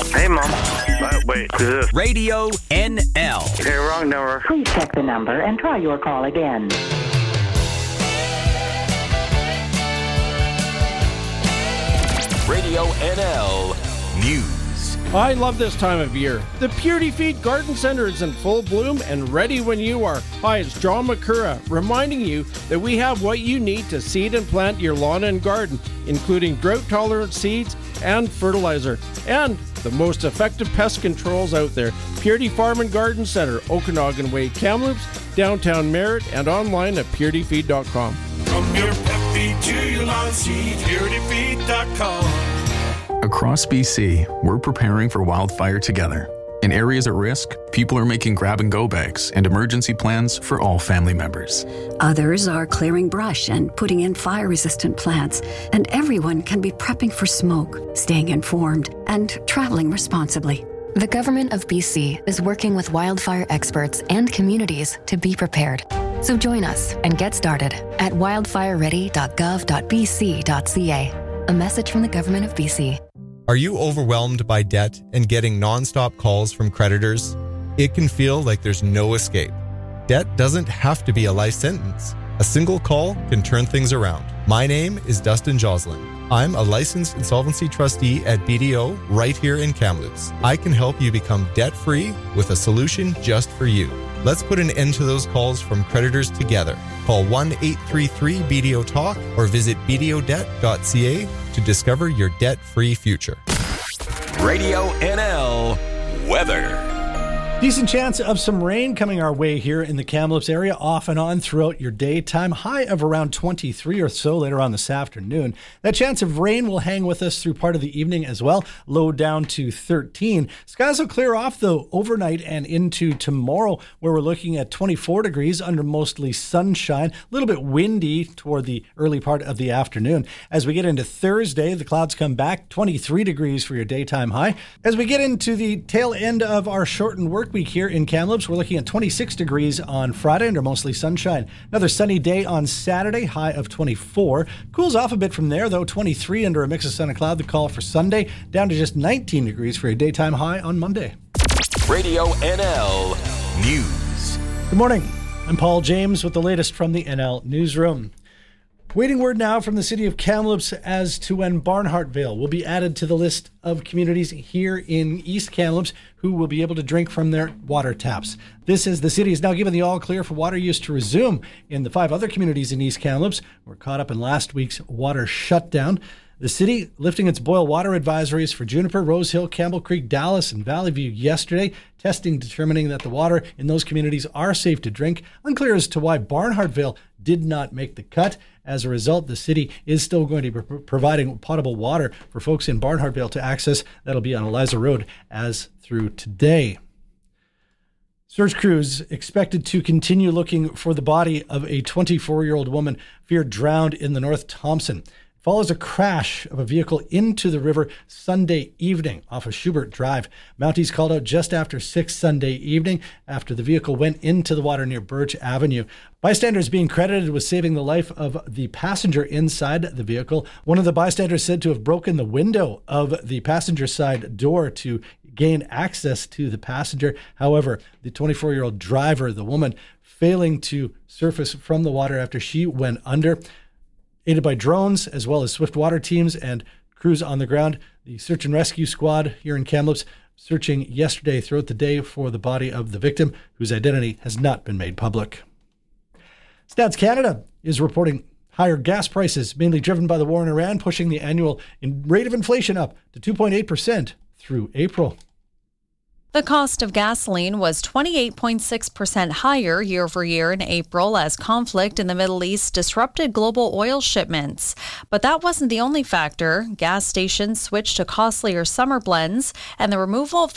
Hey, Mom. Wait, who's this? Radio NL. Okay, wrong number. Please check the number and try your call again. Radio NL News. I love this time of year. The Purity Feet Garden Center is in full bloom and ready when you are. Hi, it's John McCurra, reminding you that we have what you need to seed and plant your lawn and garden, including drought-tolerant seeds and fertilizer, and the most effective pest controls out there. Purity Farm and Garden Center, Okanagan Way, Kamloops, downtown Merritt, and online at purityfeed.com. From your pet feed to your lawn seed, purityfeed.com. Across BC, we're preparing for wildfire together. In areas at risk, people are making grab-and-go bags and emergency plans for all family members. Others are clearing brush and putting in fire-resistant plants. And everyone can be prepping for smoke, staying informed, and traveling responsibly. The Government of BC is working with wildfire experts and communities to be prepared. So join us and get started at wildfireready.gov.bc.ca. A message from the Government of BC. Are you overwhelmed by debt and getting nonstop calls from creditors? It can feel like there's no escape. Debt doesn't have to be a life sentence. A single call can turn things around. My name is Dustin Joslin. I'm a licensed insolvency trustee at BDO right here in Kamloops. I can help you become debt-free with a solution just for you. Let's put an end to those calls from creditors together. Call 1-833-BDO-TALK or visit bdodebt.ca to discover your debt-free future. Radio NL Weather. Decent chance of some rain coming our way here in the Kamloops area off and on throughout your daytime. High of around 23 or so later on this afternoon. That chance of rain will hang with us through part of the evening as well. Low down to 13. Skies will clear off though overnight and into tomorrow, where we're looking at 24 degrees under mostly sunshine. A little bit windy toward the early part of the afternoon. As we get into Thursday, the clouds come back. 23 degrees for your daytime high. As we get into the tail end of our shortened work week here in Kamloops, we're looking at 26 degrees on Friday under mostly sunshine. Another sunny day on Saturday, high of 24. Cools off a bit from there, though. 23 under a mix of sun and cloud. The call for Sunday, down to just 19 degrees for a daytime high on Monday. Radio NL News. Good morning. I'm Paul James with the latest from the NL Newsroom. Waiting word now from the city of Kamloops as to when Barnhartvale will be added to the list of communities here in East Kamloops who will be able to drink from their water taps. This is the city is now given the all clear for water use to resume in the 5 other communities in East Kamloops who were caught up in last week's water shutdown. The city lifting its boil water advisories for Juniper, Rose Hill, Campbell Creek, Dallas, and Valley View yesterday, testing determining that the water in those communities are safe to drink. Unclear as to why Barnhartvale did not make the cut. As a result, the city is still going to be providing potable water for folks in Barnhartvale to access. That'll be on Eliza Road as through today. Search crews expected to continue looking for the body of a 24-year-old woman feared drowned in the North Thompson. Follows a crash of a vehicle into the river Sunday evening off of Schubert Drive. Mounties called out just after 6 Sunday evening after the vehicle went into the water near Birch Avenue. Bystanders being credited with saving the life of the passenger inside the vehicle. One of the bystanders said to have broken the window of the passenger side door to gain access to the passenger. However, the 24-year-old driver, the woman, failing to surface from the water after she went under. Aided by drones as well as swift water teams and crews on the ground, the search and rescue squad here in Kamloops searching yesterday throughout the day for the body of the victim, whose identity has not been made public. Stats Canada is reporting higher gas prices, mainly driven by the war in Iran, pushing the annual rate of inflation up to 2.8% through April. The cost of gasoline was 28.6% higher year over year in April as conflict in the Middle East disrupted global oil shipments. But that wasn't the only factor. Gas stations switched to costlier summer blends, and the removal of